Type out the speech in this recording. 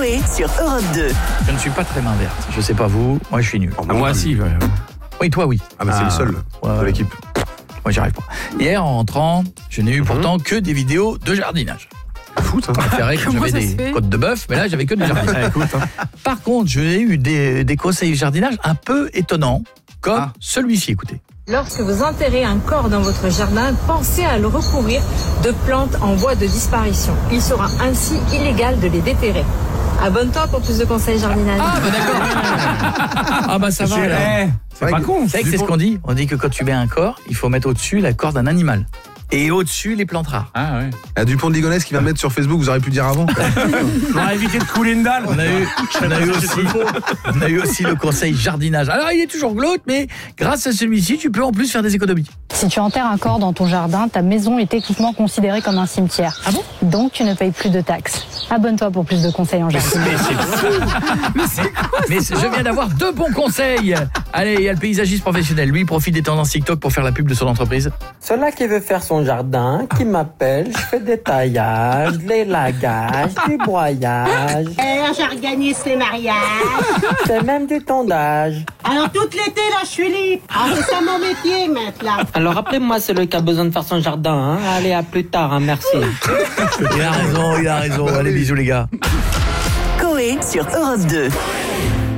Coé sur Europe 2. Je ne suis pas très main verte. Je sais pas vous, moi je suis nul. Moi aussi. Ouais. Oui, toi oui. Ah bah c'est le seul de l'équipe. Moi j'y arrive pas. Hier en rentrant, je n'ai eu pourtant que des vidéos de jardinage. Foot, hein. Je préférais que j'avais des côtes de bœuf, mais là j'avais que du jardinage. Par contre, j'ai eu des conseils de jardinage un peu étonnants, comme celui-ci, écoutez. Lorsque vous enterrez un corps dans votre jardin, pensez à le recouvrir de plantes en voie de disparition. Il sera ainsi illégal de les déterrer. Abonne-toi pour plus de conseils jardinage. Ah bah d'accord. Ah bah ça va alors. C'est pas con. Vous savez que c'est ce qu'on dit. On dit que quand tu mets un corps, il faut mettre au-dessus la corps d'un animal. Et au-dessus, les plantes rares. Ah ouais. Il y a Dupont de Ligonnès qui va mettre sur Facebook, vous auriez pu dire avant. On a évité de couler une dalle. On a eu aussi le conseil jardinage. Alors, il est toujours glauque, mais grâce à celui-ci, tu peux en plus faire des économies. Si tu enterres un corps dans ton jardin, ta maison est techniquement considérée comme un cimetière. Ah bon ? Donc, tu ne payes plus de taxes. Abonne-toi pour plus de conseils en jardinage. Mais je viens d'avoir 2 bons conseils. Allez, il y a le paysagiste professionnel. Lui, il profite des tendances TikTok pour faire la pub de son entreprise. Celui qui veut faire son jardin, qui m'appelle, je fais des taillages, des lagages, du broyage. J'organise les mariages. Je fais même du tondage. Alors toute l'été là, je suis libre. C'est ça mon métier maintenant. Alors appelez-moi celui qui a besoin de faire son jardin. Hein. Allez, à plus tard, hein, merci. Il a raison. Allez, bisous les gars. Coé sur Europe 2.